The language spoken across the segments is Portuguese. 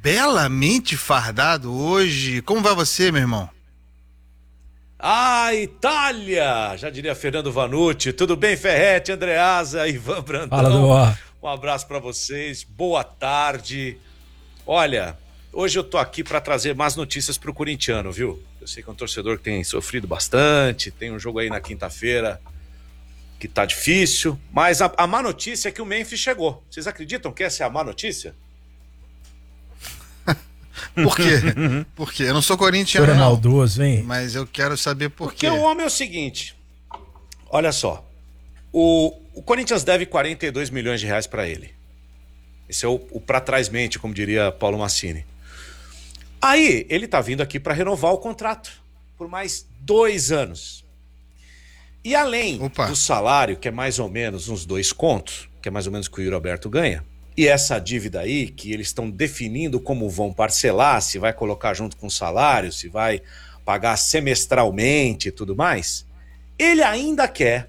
belamente fardado hoje. Como vai você, meu irmão? Ah, Itália! Já diria Fernando Vanucci. Tudo bem, Ferretti, Andreasa, Ivan Fala, Brandão? Duó. Um abraço pra vocês. Boa tarde. Olha, hoje eu tô aqui pra trazer más notícias pro corintiano, viu? Eu sei que é um torcedor que tem sofrido bastante, tem um jogo aí na quinta-feira que tá difícil, mas a má notícia é que o Memphis chegou. Vocês acreditam que essa é a má notícia? Por quê? Por quê? Eu não sou corintiano, Senhor é não. maldoso, hein? Mas eu quero saber por Porque quê. o homem é o seguinte, olha só, o Corinthians deve 42 milhões de reais pra ele. Esse é o pra trás mente, como diria Paulo Massini. Aí, ele tá vindo aqui pra renovar o contrato por mais 2 anos. E além Opa. do salário, que é mais ou menos uns 2 contos, que é mais ou menos o que o Yuri Alberto ganha, e essa dívida aí, que eles estão definindo como vão parcelar, se vai colocar junto com o salário, se vai pagar semestralmente e tudo mais, ele ainda quer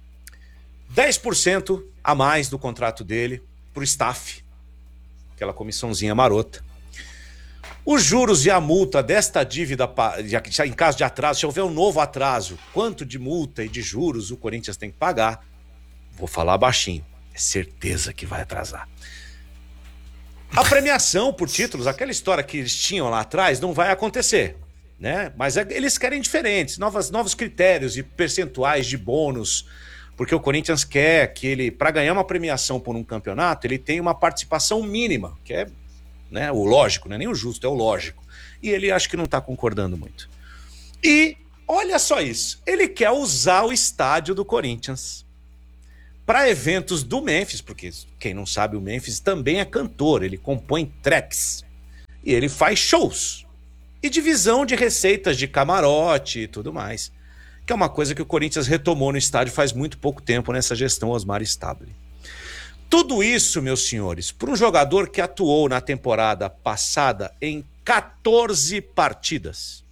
10% a mais do contrato dele pro staff, aquela comissãozinha marota. Os juros e a multa desta dívida, em caso de atraso, se houver um novo atraso, quanto de multa e de juros o Corinthians tem que pagar? Vou falar baixinho, é certeza que vai atrasar. A premiação por títulos, aquela história que eles tinham lá atrás, não vai acontecer, né? Mas eles querem diferentes, novos critérios e percentuais de bônus, porque o Corinthians quer que ele, para ganhar uma premiação por um campeonato, ele tenha uma participação mínima, que é, né, o lógico, não é nem o justo, é o lógico. E ele acho que não está concordando muito. E olha só isso, ele quer usar o estádio do Corinthians para eventos do Memphis, porque quem não sabe, o Memphis também é cantor, ele compõe tracks e ele faz shows e divisão de receitas de camarote e tudo mais, que é uma coisa que o Corinthians retomou no estádio faz muito pouco tempo nessa gestão Osmar Stabile. Tudo isso, meus senhores, para um jogador que atuou na temporada passada em 14 partidas.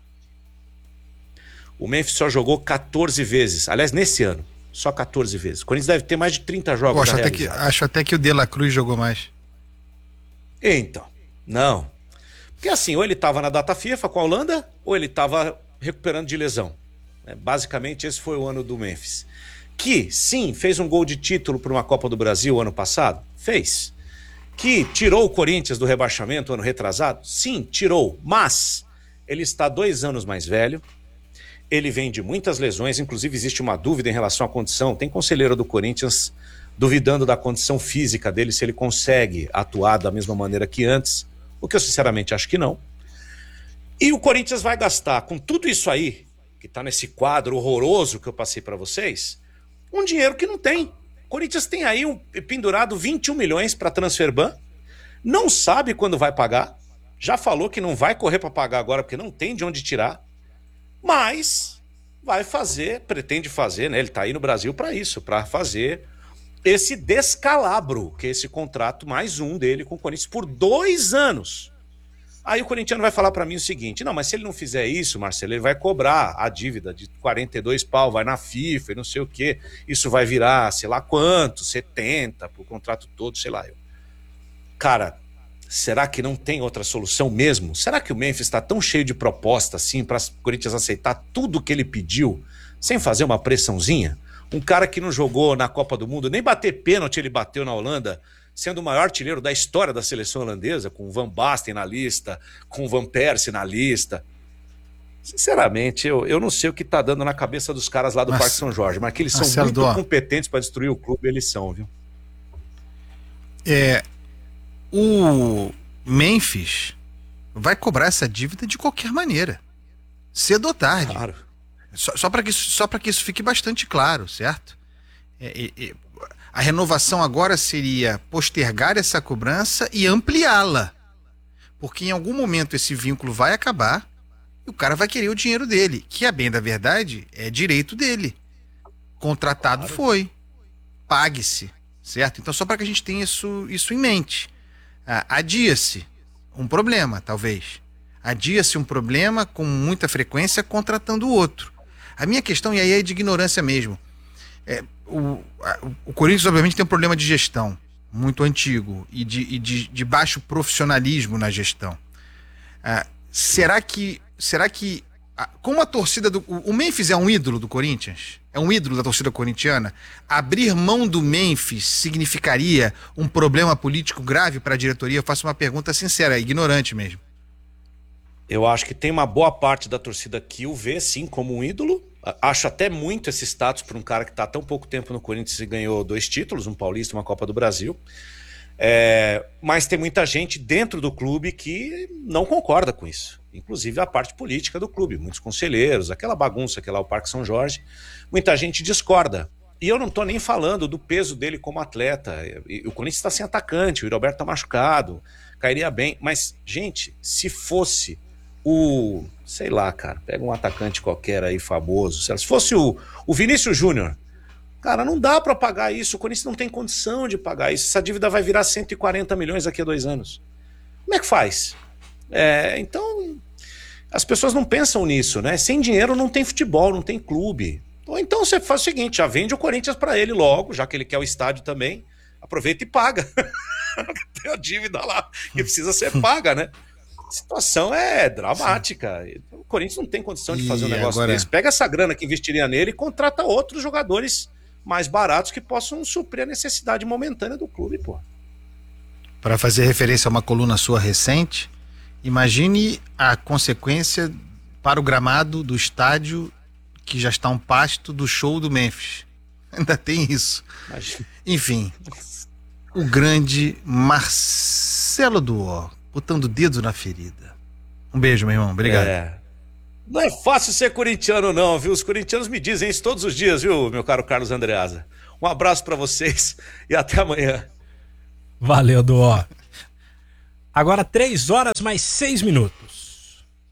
O Memphis só jogou 14 vezes, aliás, nesse ano. Só 14 vezes. O Corinthians deve ter mais de 30 jogos. Acho até que o De La Cruz jogou mais. Então, não. Porque assim, ou ele estava na data FIFA com a Holanda, ou ele estava recuperando de lesão. Basicamente, esse foi o ano do Memphis. Que, sim, fez um gol de título para uma Copa do Brasil ano passado? Fez. Que tirou o Corinthians do rebaixamento ano retrasado? Sim, tirou. Mas ele está 2 anos mais velho. Ele vem de muitas lesões, inclusive existe uma dúvida em relação à condição. Tem conselheiro do Corinthians duvidando da condição física dele, se ele consegue atuar da mesma maneira que antes, o que eu sinceramente acho que não. E o Corinthians vai gastar com tudo isso aí, que está nesse quadro horroroso que eu passei para vocês, um dinheiro que não tem. O Corinthians tem aí pendurado 21 milhões para transferban, não sabe quando vai pagar, já falou que não vai correr para pagar agora porque não tem de onde tirar. Mas vai fazer, pretende fazer, né? Ele tá aí no Brasil para isso, para fazer esse descalabro, que é esse contrato mais um dele com o Corinthians por 2 anos. Aí o corintiano vai falar para mim o seguinte: não, mas se ele não fizer isso, Marcelo, ele vai cobrar a dívida de 42 pau, vai na FIFA e não sei o quê. Isso vai virar, sei lá quanto, 70 pro contrato todo, sei lá. Cara, será que não tem outra solução mesmo? Será que o Memphis está tão cheio de proposta assim para o Corinthians aceitar tudo que ele pediu sem fazer uma pressãozinha? Um cara que não jogou na Copa do Mundo, nem bater pênalti ele bateu na Holanda, sendo o maior artilheiro da história da seleção holandesa, com o Van Basten na lista, com o Van Persie na lista. Sinceramente, eu não sei o que tá dando na cabeça dos caras lá do Parque São Jorge, mas que eles são muito competentes para destruir o clube, eles são, viu? O Memphis vai cobrar essa dívida de qualquer maneira, cedo ou tarde. Claro. Só para que isso fique bastante claro, certo? A renovação agora seria postergar essa cobrança e ampliá-la, porque em algum momento esse vínculo vai acabar e o cara vai querer o dinheiro dele, que, a bem da verdade, é direito dele. Contratado, claro. Foi. Pague-se, certo? Então, só para que a gente tenha isso em mente. Adia-se um problema, talvez. Adia-se um problema com muita frequência contratando o outro. A minha questão, e aí é de ignorância mesmo, o Corinthians obviamente tem um problema de gestão, muito antigo e de baixo profissionalismo na gestão. Será que como a torcida o Memphis é um ídolo do Corinthians? É um ídolo da torcida corintiana? Abrir mão do Memphis significaria um problema político grave para a diretoria? Eu faço uma pergunta sincera, ignorante mesmo. Eu acho que tem uma boa parte da torcida que o vê, sim, como um ídolo. Acho até muito esse status para um cara que está há tão pouco tempo no Corinthians e ganhou 2 títulos, um Paulista e uma Copa do Brasil. Mas tem muita gente dentro do clube que não concorda com isso. Inclusive a parte política do clube, muitos conselheiros, aquela bagunça que é lá o Parque São Jorge. Muita gente discorda. E eu não estou nem falando do peso dele como atleta. O Corinthians está sem atacante, o Roberto está machucado, cairia bem. Mas, gente, se fosse sei lá, cara, pega um atacante qualquer aí famoso, se fosse o Vinícius Júnior, cara, não dá para pagar isso, o Corinthians não tem condição de pagar isso, essa dívida vai virar 140 milhões daqui a 2 anos. Como é que faz? Então, as pessoas não pensam nisso, né? Sem dinheiro não tem futebol, não tem clube. Ou então você faz o seguinte, já vende o Corinthians para ele logo, já que ele quer o estádio também, aproveita e paga. Tem a dívida lá, que precisa ser paga, né? A situação é dramática. Sim. O Corinthians não tem condição de fazer um negócio desse. Pega essa grana que investiria nele e contrata outros jogadores mais baratos que possam suprir a necessidade momentânea do clube, pô. Para fazer referência a uma coluna sua recente, imagine a consequência para o gramado do estádio que já está um pasto do show do Memphis. Ainda tem isso. Imagina. Enfim, o grande Marcelo Duó, botando o dedo na ferida. Um beijo, meu irmão. Obrigado. Não é fácil ser corintiano, não, viu? Os corintianos me dizem isso todos os dias, viu, meu caro Carlos Andreasa? Um abraço para vocês e até amanhã. Valeu, Duó. Agora 3 horas mais 6 minutos.